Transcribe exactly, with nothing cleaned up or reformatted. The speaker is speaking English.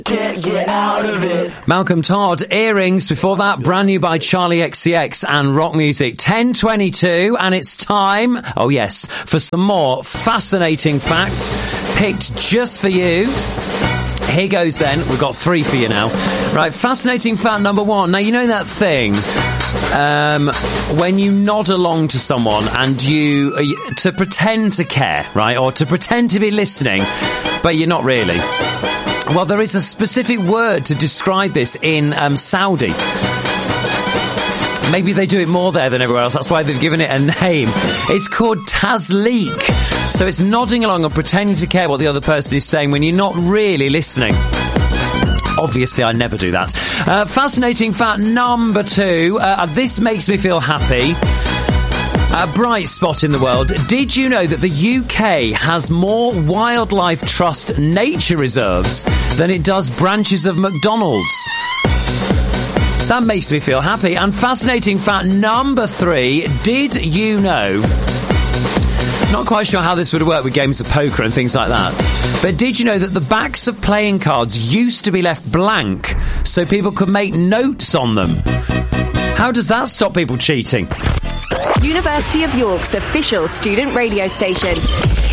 Can't get out of it. Malcolm Todd, Earrings. Before that, brand new by Charlie X C X and Rock Music. ten twenty-two, and it's time, oh yes, for some more fascinating facts picked just for you. Here goes then. We've got three for you now. Right, fascinating fact number one. Now, you know that thing um, when you nod along to someone and you, uh, to pretend to care, right, or to pretend to be listening, but you're not really. Well, there is a specific word to describe this in um, Saudi. Maybe they do it more there than everywhere else. That's why they've given it a name. It's called tazleek. So it's nodding along and pretending to care what the other person is saying when you're not really listening. Obviously, I never do that. Uh, fascinating fact number two. Uh, this makes me feel happy. A bright spot in the world. Did you know that the U K has more Wildlife Trust nature reserves than it does branches of McDonald's? That makes me feel happy. And fascinating fact number three. Did you know... Not quite sure how this would work with games of poker and things like that. But did you know that the backs of playing cards used to be left blank so people could make notes on them? How does that stop people cheating? University of York's official student radio station.